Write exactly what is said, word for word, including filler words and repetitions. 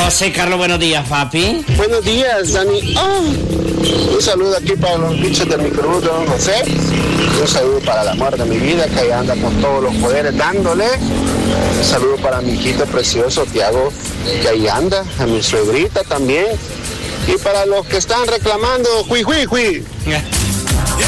José Carlos, buenos días, papi. Buenos días, Dani. Oh, un saludo aquí para los bichos de mi cruz, don José. Un saludo para el amor de mi vida, que ahí anda con todos los poderes dándole. Un saludo para mi hijito precioso, Tiago, que ahí anda. A mi suegrita también. Y para los que están reclamando, ¡jui, jui, jui!